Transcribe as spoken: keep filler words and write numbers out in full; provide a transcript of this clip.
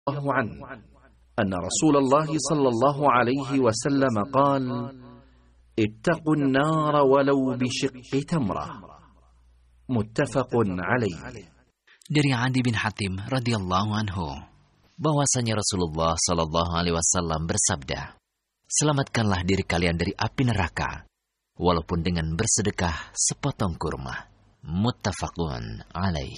الله عنه أن رسول الله صلى الله عليه وسلم قال: اتقوا النار ولو بشق تمرة. متفق عليه. Dari Adi bin Hatim radhiyallahu anhu bahwasanya Rasulullah sallallahu alaihi wasallam bersabda, selamatkanlah diri kalian dari api neraka walaupun dengan bersedekah sepotong kurma. Muttafaqun alaih.